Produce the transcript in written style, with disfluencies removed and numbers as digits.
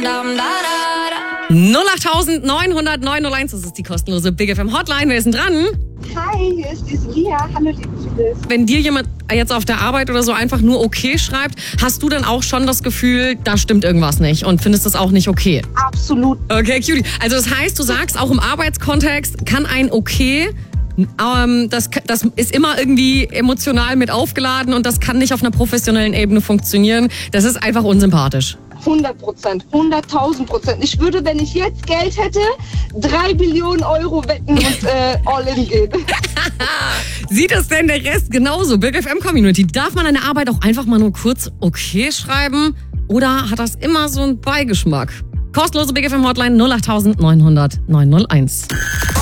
08900 das ist die kostenlose Big FM Hotline. Wer ist denn dran? Hi, hier ist die Lia. Hallo, liebe Judith. Wenn dir jemand jetzt auf der Arbeit oder so einfach nur okay schreibt, hast du dann auch schon das Gefühl, da stimmt irgendwas nicht und findest das auch nicht okay? Absolut. Okay, cutie. Also das heißt, du sagst, auch im Arbeitskontext kann ein okay, das ist immer irgendwie emotional mit aufgeladen und das kann nicht auf einer professionellen Ebene funktionieren. Das ist einfach unsympathisch. 100%, 100.000%. Ich würde, wenn ich jetzt Geld hätte, 3 Billionen Euro wetten und all in gehen. Sieht es denn der Rest genauso? Big FM Community, darf man eine Arbeit auch einfach mal nur kurz okay schreiben? Oder hat das immer so einen Beigeschmack? Kostenlose Big FM Hotline 08900 901.